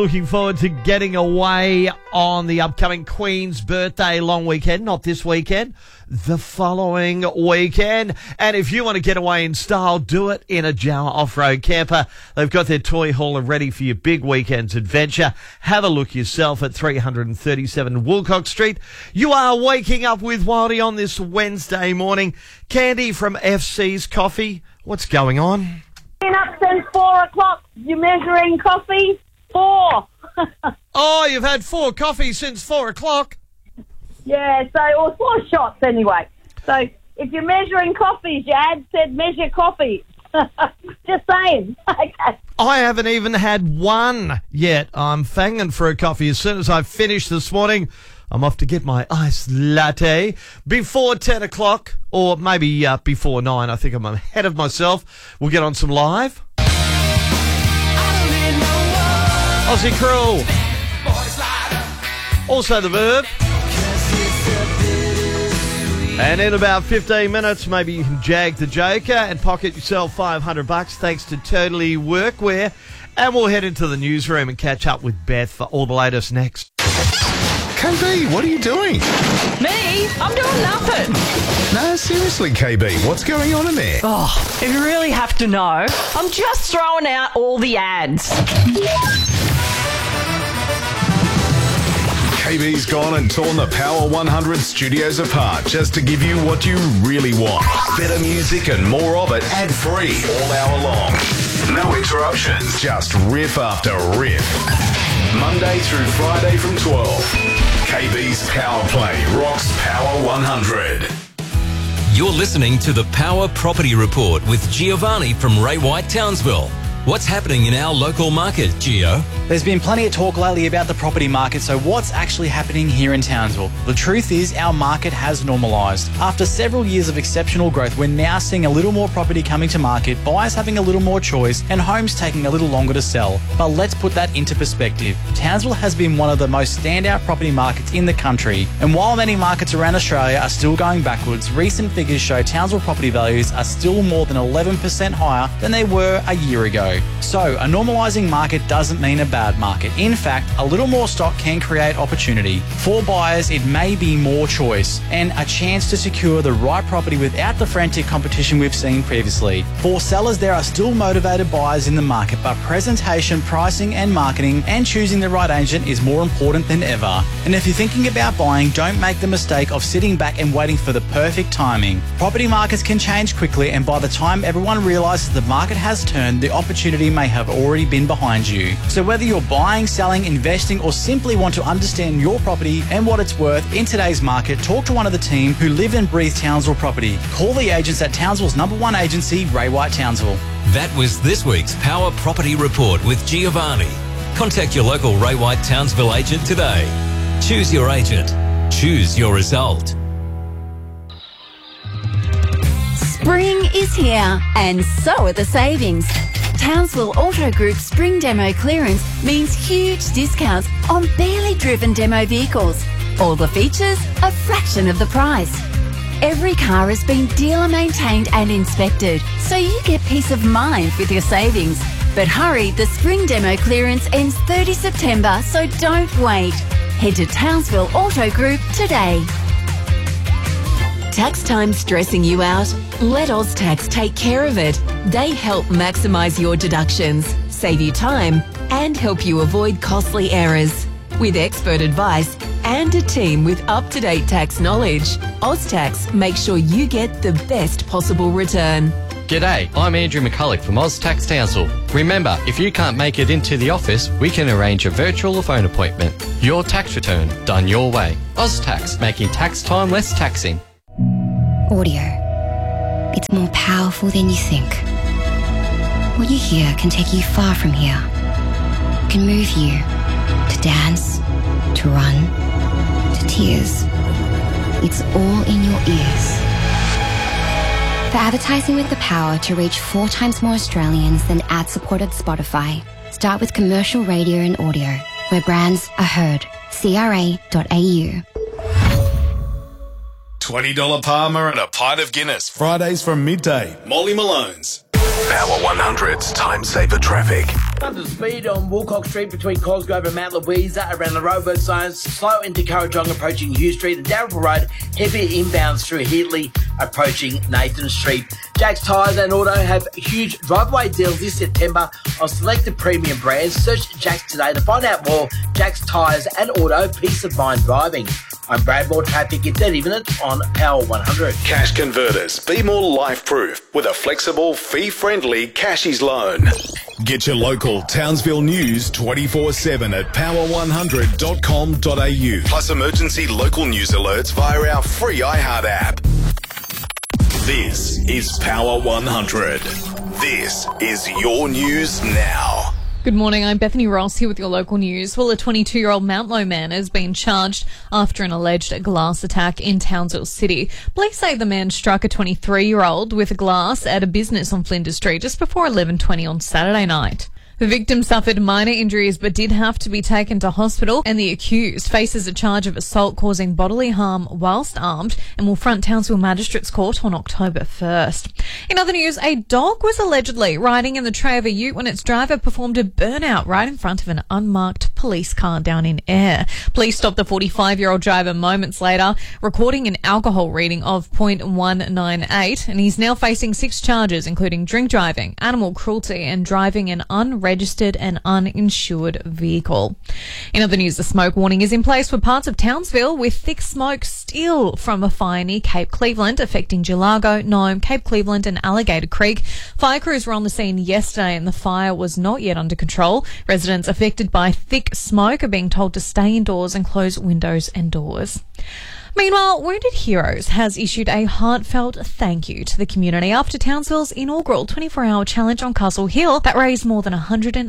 Looking forward to getting away on the upcoming Queen's Birthday long weekend. Not this weekend, the following weekend. And if you want to get away in style, do it in a Jawa off-road camper. They've got their toy hauler ready for your big weekend's adventure. Have a look yourself at 337 Woolcock Street. You are waking up with Wildy on this Wednesday morning. Candy from FC's Coffee. What's going on? Been up since 4 o'clock. You're measuring coffee? 4. Oh, you've had 4 coffees since 4 o'clock. Yeah, or 4 shots anyway. So if you're measuring coffees, your ad said measure coffee. Just saying. Okay. I haven't even had one yet. I'm fanging for a coffee. As soon as I finish this morning, I'm off to get my iced latte before 10 o'clock, or maybe before 9. I think I'm ahead of myself. We'll get on some live. Aussie Crew. Also the Verb. And in about 15 minutes, maybe you can jag the Joker and pocket yourself $500 thanks to Totally Workwear. And we'll head into the newsroom and catch up with Beth for all the latest next. KB, what are you doing? Me? I'm doing nothing. No, seriously, KB, what's going on in there? Oh, if you really have to know, I'm just throwing out all the ads. KB's gone and torn the Power 100 studios apart just to give you what you really want. Better music and more of it ad-free all hour long. No interruptions, just riff after riff. Monday through Friday from 12. KB's Power Play rocks Power 100. You're listening to the Power Property Report with Giovanni from Ray White Townsville. What's happening in our local market, Gio? There's been plenty of talk lately about the property market, so what's actually happening here in Townsville? The truth is our market has normalised. After several years of exceptional growth, we're now seeing a little more property coming to market, buyers having a little more choice, and homes taking a little longer to sell. But let's put that into perspective. Townsville has been one of the most standout property markets in the country, and while many markets around Australia are still going backwards, recent figures show Townsville property values are still more than 11% higher than they were a year ago. So, a normalising market doesn't mean a bad market. In fact, a little more stock can create opportunity. For buyers, it may be more choice and a chance to secure the right property without the frantic competition we've seen previously. For sellers, there are still motivated buyers in the market, but presentation, pricing and marketing and choosing the right agent is more important than ever. And if you're thinking about buying, don't make the mistake of sitting back and waiting for the perfect timing. Property markets can change quickly, and by the time everyone realises the market has turned, the opportunity may have already been behind you. So whether you're buying, selling, investing, or simply want to understand your property and what it's worth in today's market, talk to one of the team who live and breathe Townsville property. Call the agents at Townsville's #1 agency, Ray White Townsville. That was this week's Power Property Report with Giovanni. Contact your local Ray White Townsville agent today. Choose your agent. Choose your result. Spring is here, and so are the savings. Townsville Auto Group Spring Demo Clearance means huge discounts on barely driven demo vehicles. All the features, a fraction of the price. Every car has been dealer maintained and inspected, so you get peace of mind with your savings. But hurry, the Spring Demo Clearance ends 30 September, so don't wait. Head to Townsville Auto Group today. Tax time stressing you out? Let OzTax take care of it. They help maximise your deductions, save you time, and help you avoid costly errors. With expert advice and a team with up-to-date tax knowledge, OzTax makes sure you get the best possible return. G'day, I'm Andrew McCulloch from OzTax Townsville. Remember, if you can't make it into the office, we can arrange a virtual or phone appointment. Your tax return done your way. OzTax, making tax time less taxing. Audio. It's more powerful than you think. What you hear can take you far from here. It can move you to dance, to run, to tears. It's all in your ears. For advertising with the power to reach 4 times more Australians than ad-supported Spotify, start with commercial radio and audio, where brands are heard. CRA.au. $20 Palmer and a pint of Guinness. Fridays from midday. Molly Malone's. Power 100's Time Saver Traffic. Under speed on Woolcock Street between Cosgrove and Mount Louisa around the roadwork signs. Slow into Currajong approaching Hugh Street and Dalrymple Road. Heavier inbounds through Heatley approaching Nathan Street. Jack's Tyres and Auto have huge driveway deals this September on selected premium brands. Search Jack's today to find out more. Jack's Tyres and Auto, peace of mind driving. I'm Brad Moore. Traffic in 30 minutes on Power 100. Cash Converters. Be more life-proof with a flexible, fee-friendly Cashies loan. Get your local Townsville news 24/7 at power100.com.au. Plus emergency local news alerts via our free iHeart app. This is Power 100. This is your news now. Good morning, I'm Bethany Ross here with your local news. Well, a 22-year-old Mountlow man has been charged after an alleged glass attack in Townsville City. Police say the man struck a 23-year-old with a glass at a business on Flinders Street just before 11:20 on Saturday night. The victim suffered minor injuries but did have to be taken to hospital, and the accused faces a charge of assault causing bodily harm whilst armed and will front Townsville Magistrates Court on October 1st. In other news, a dog was allegedly riding in the tray of a ute when its driver performed a burnout right in front of an unmarked police car down in Ayr. Police stopped the 45-year-old driver moments later, recording an alcohol reading of 0.198, and he's now facing 6 charges, including drink driving, animal cruelty, and driving an unregistered and uninsured vehicle. In other news, the smoke warning is in place for parts of Townsville, with thick smoke still from a fire near Cape Cleveland affecting Gelago, Nome, Cape Cleveland and Alligator Creek. Fire crews were on the scene yesterday and the fire was not yet under control. Residents affected by thick smoke are being told to stay indoors and close windows and doors. Meanwhile, Wounded Heroes has issued a heartfelt thank you to the community after Townsville's inaugural 24-hour challenge on Castle Hill that raised more than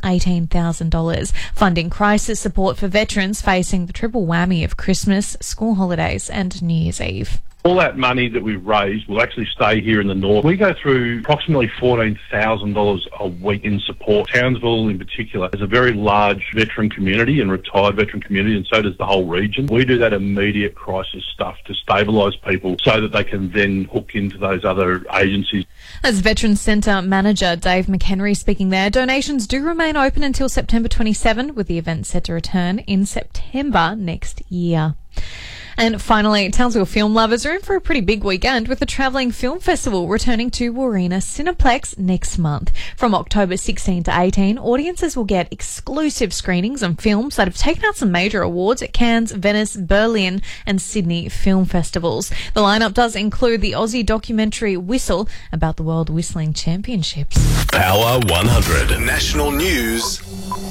$118,000, funding crisis support for veterans facing the triple whammy of Christmas, school holidays and New Year's Eve. All that money that we've raised will actually stay here in the north. We go through approximately $14,000 a week in support. Townsville in particular has a very large veteran community and retired veteran community, and so does the whole region. We do that immediate crisis stuff to stabilise people so that they can then hook into those other agencies. As Veterans Centre Manager Dave McHenry speaking there, donations do remain open until September 27, with the event set to return in September next year. And finally, Townsville film lovers are in for a pretty big weekend with the Travelling Film Festival returning to Warina Cineplex next month. From October 16 to 18, audiences will get exclusive screenings and films that have taken out some major awards at Cannes, Venice, Berlin and Sydney film festivals. The lineup does include the Aussie documentary Whistle about the World Whistling Championships. Power 100. National news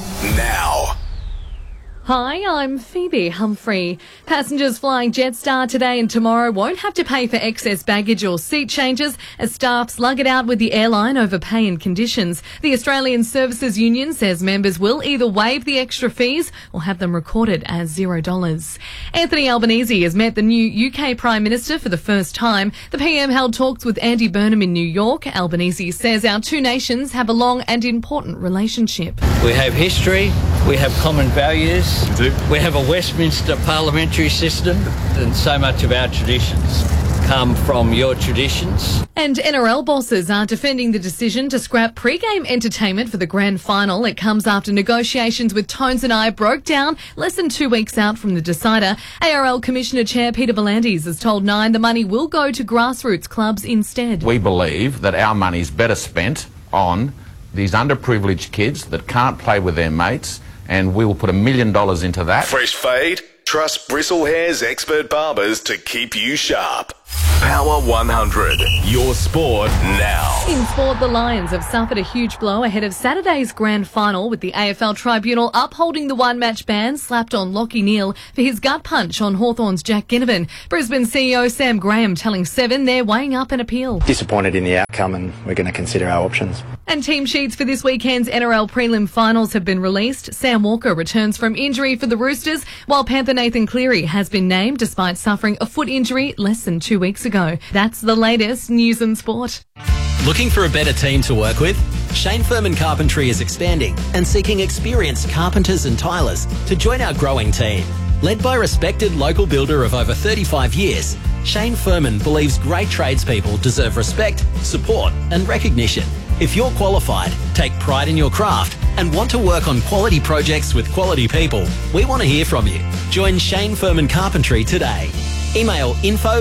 now. Hi, I'm Phoebe Humphrey. Passengers flying Jetstar today and tomorrow won't have to pay for excess baggage or seat changes as staff slug it out with the airline over pay and conditions. The Australian Services Union says members will either waive the extra fees or have them recorded as $0. Anthony Albanese has met the new UK Prime Minister for the first time. The PM held talks with Andy Burnham in New York. Albanese says our two nations have a long and important relationship. We have history, we have common values. We have a Westminster parliamentary system, and so much of our traditions come from your traditions. And NRL bosses are defending the decision to scrap pre-game entertainment for the grand final. It comes after negotiations with Tones and I broke down less than 2 weeks out from the decider. ARL Commissioner Chair Peter V'landys has told Nine the money will go to grassroots clubs instead. We believe that our money's better spent on these underprivileged kids that can't play with their mates, and we will put $1 million into that. Fresh fade? Trust Bristle Hair's expert barbers to keep you sharp. Power 100. Your sport now. In sport, the Lions have suffered a huge blow ahead of Saturday's grand final, with the AFL Tribunal upholding the one-match ban slapped on Lachie Neale for his gut punch on Hawthorn's Jack Ginnivan. Brisbane CEO Sam Graham telling Seven they're weighing up an appeal. Disappointed in the outcome, and we're going to consider our options. And team sheets for this weekend's NRL prelim finals have been released. Sam Walker returns from injury for the Roosters, while Panther Nathan Cleary has been named despite suffering a foot injury less than 2 weeks ago. That's the latest news and sport. Looking for a better team to work with? Shane Furman Carpentry is expanding and seeking experienced carpenters and tilers to join our growing team. Led by respected local builder of over 35 years, Shane Furman believes great tradespeople deserve respect, support and recognition. If you're qualified, take pride in your craft, and want to work on quality projects with quality people, we want to hear from you. Join Shane Furman Carpentry today. Email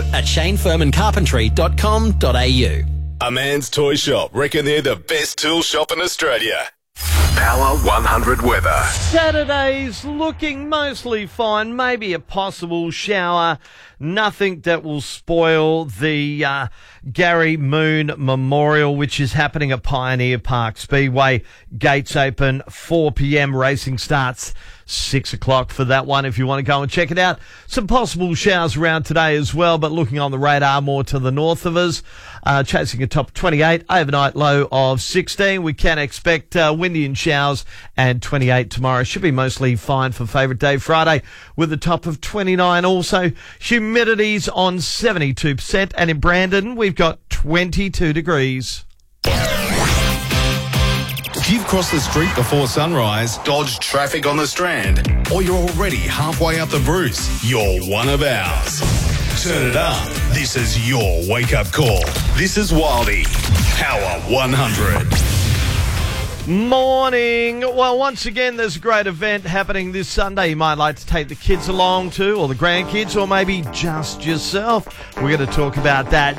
info@shanefurmancarpentry.com.au. A Man's Toy Shop reckon they're the best tool shop in Australia. Power 100 weather. Saturday's looking mostly fine, maybe a possible shower. Nothing that will spoil the Gary Moon Memorial, which is happening at Pioneer Park Speedway. Gates open 4 p.m. Racing starts 6 o'clock for that one if you want to go and check it out. Some possible showers around today as well, but looking on the radar more to the north of us. Chasing a top 28, overnight low of 16. We can expect windy and showers, and 28 tomorrow. Should be mostly fine for favourite day Friday with a top of 29 also. Humidity's on 72%, and in Brandon we've got 22 degrees. If you've crossed the street before sunrise, dodged traffic on the Strand, or you're already halfway up the Bruce, you're one of ours. Turn it up. This is your wake-up call. This is Wildy. Power 100. Morning. Well, once again, there's a great event happening this Sunday. You might like to take the kids along to, or the grandkids, or maybe just yourself. We're going to talk about that